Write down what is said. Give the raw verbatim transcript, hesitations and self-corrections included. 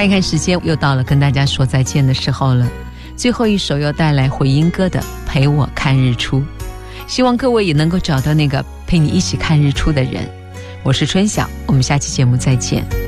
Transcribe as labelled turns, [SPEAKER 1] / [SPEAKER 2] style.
[SPEAKER 1] 看一看时间，又到了跟大家说再见的时候了。最后一首又带来回音歌的《陪我看日出》，希望各位也能够找到那个陪你一起看日出的人。我是春晓，我们下期节目再见。